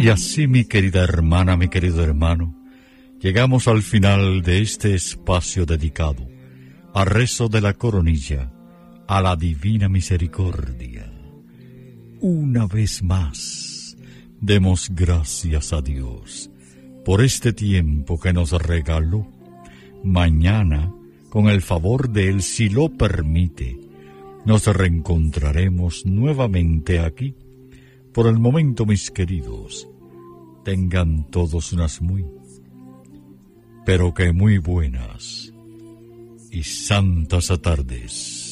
Y así, mi querida hermana, mi querido hermano, llegamos al final de este espacio dedicado al rezo de la coronilla, a la divina misericordia. Una vez más, demos gracias a Dios por este tiempo que nos regaló. Mañana, con el favor de Él, si lo permite, nos reencontraremos nuevamente aquí. Por el momento, mis queridos, tengan todos unas muy, pero que muy buenas y santas tardes.